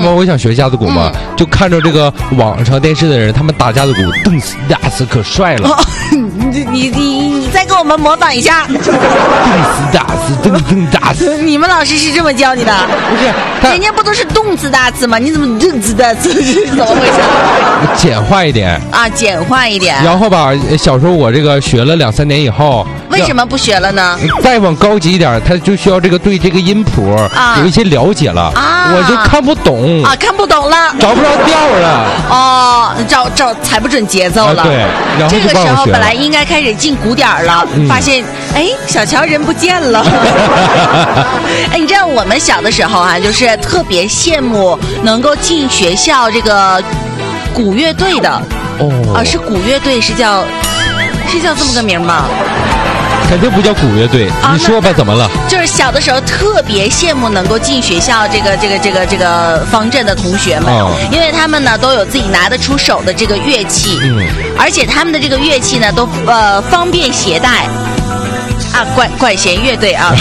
么我想学架子鼓吗？就看着这个网上电视的人，他们打架子鼓，噔死打死可帅了。 你再给我们模仿一下。 噔死打死，噔噔打死。 你们老师是这么教你的？ 不是， 人家不都是动词大词吗？你怎么动词大词？怎么回事？ 简化一点啊，简化一点。 然后吧，小时候我这个学了2-3年以后， 为什么不学了呢？ 再往高级一点，他就需要这个对这个音谱有一些了解了啊，我就看不懂啊，看不懂了， 找不着调了。 哦，找踩不准节奏了。 对，然后这个时候本来应该开始进鼓点了，发现小乔人不见了。你知道我们小的时候啊，就是特别羡慕能够进学校这个鼓乐队的。哦，是鼓乐队，是叫这么个名吗？ 肯定不叫鼓乐队，你说吧，怎么了？ 就是小的时候特别羡慕能够进学校这个方阵的同学们，因为他们呢都有自己拿得出手的这个乐器，而且他们的这个乐器呢都方便携带。啊，管弦乐队啊。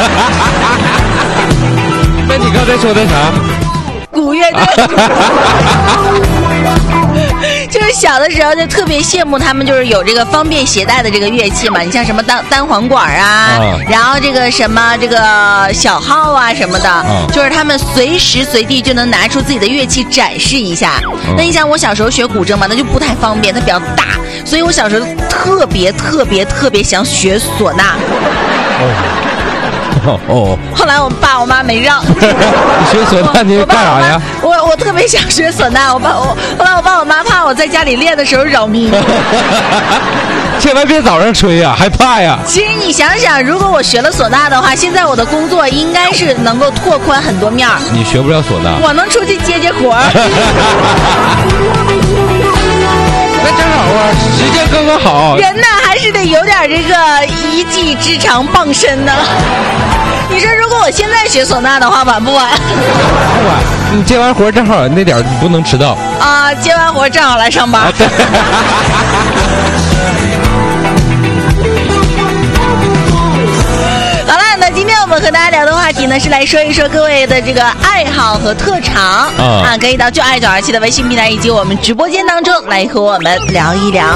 那你刚才说的啥？ 鼓乐队。就是小的时候就特别羡慕他们，就是有这个方便携带的这个乐器嘛。你像什么单簧管啊，然后这个什么这个小号啊什么的，就是他们随时随地就能拿出自己的乐器展示一下。那你想我小时候学古筝嘛，那就不太方便，它比较大，所以我小时候特别想学唢呐。后来我爸我妈没让。 你学唢呐你干啥呀？ 我特别想学唢呐，后来我爸我妈怕我在家里练的时候扰民。 千万别早上吹呀，害怕呀。 其实你想想，如果我学了唢呐的话，现在我的工作应该是能够拓宽很多面儿。 你学不了唢呐， 我能出去接活儿。 那正好啊，时间刚刚好。 人呢还是得有点这个一技之长傍身呢。你说如果我现在学唢呐的话，晚不晚？ 不晚，你接完活正好那点你不能迟到啊！接完活正好来上班。 对。 好了，那今天我们和大家聊的话题呢，是来说一说各位的这个爱好和特长可以到就爱927的微信平台以及我们直播间当中来和我们聊一聊。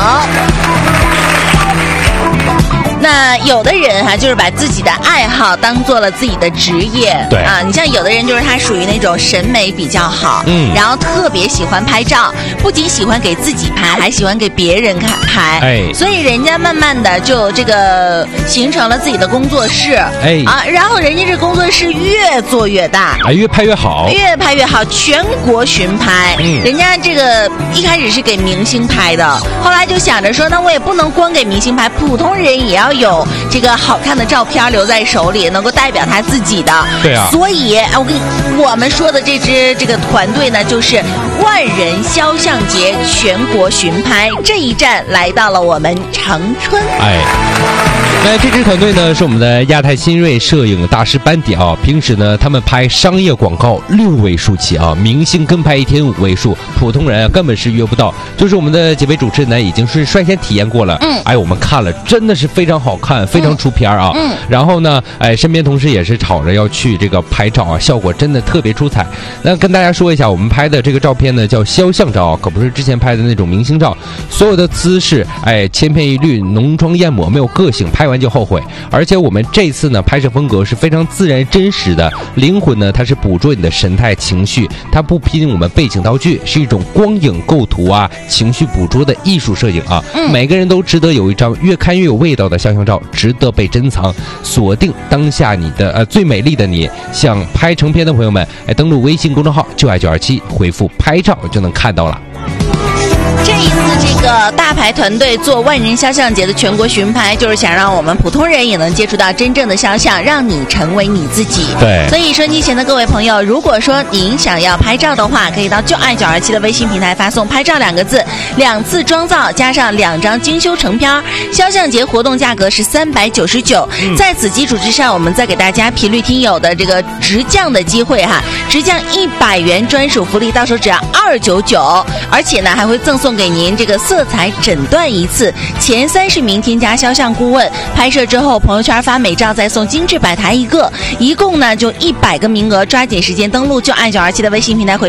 那有的人就是把自己的爱好当做了自己的职业， 对啊，你像有的人就是他属于那种审美比较好，然后特别喜欢拍照，不仅喜欢给自己拍，还喜欢给别人拍，所以人家慢慢的就这个形成了自己的工作室，然后人家这工作室越做越大， 越拍越好， 越拍越好，全国巡拍，人家这个一开始是给明星拍的，后来就想着说，那我也不能光给明星拍，普通人也要有这个好看的照片留在手里，能够代表他自己的。 对啊， 所以我们说的这个团队呢，就是万人肖像节全国巡拍，这一站来到了我们长春。 那这支团队呢是我们的亚太新锐摄影大师班底啊，平时呢他们拍商业广告6位数起啊，明星跟拍一天5位数，普通人根本是约不到。就是我们的几位主持人呢已经是率先体验过了，我们看了真的是非常好看，非常出片啊。然后呢，身边同事也是吵着要去这个拍照啊，效果真的特别出彩。那跟大家说一下，我们拍的这个照片呢叫肖像照，可不是之前拍的那种明星照，所有的姿势千篇一律，浓妆艳抹，没有个性，拍完就后悔。而且我们这次呢拍摄风格是非常自然真实的，灵魂呢它是捕捉你的神态情绪，它不拼我们背景道具，是一种光影构图啊，情绪捕捉的艺术摄影啊。每个人都值得有一张越看越有味道的肖像照，值得被珍藏。锁定当下你的最美丽的你。想拍成片的朋友们，登录微信公众号就爱927，回复拍照就能看到了。 这一次这个大牌团队做万人肖像节的全国巡拍，就是想让我们普通人也能接触到真正的肖像，让你成为你自己。 对， 所以收音机前的各位朋友，如果说您想要拍照的话，可以到就爱927的微信平台发送拍照2个字，2次妆造加上2张精修成片。肖像节活动价格是399，在此基础之上，我们再给大家频率听友的这个直降的机会直降100元专属福利，到时候只要299，而且呢还会赠送给您这个色彩诊断一次，前30名添加肖像顾问，拍摄之后朋友圈发美照再送精致摆台1个，一共呢就100个名额，抓紧时间登录就爱927的微信平台回